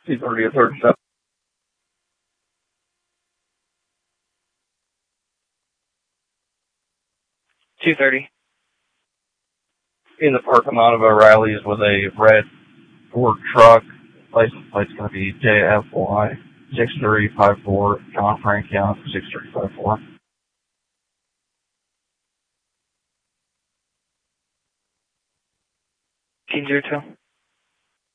2:30 at 37. 2:30. In the parking lot of O'Reilly's with a red Ford truck. License plate's going to be JFY 6354, John Frank Young 6354. King 02.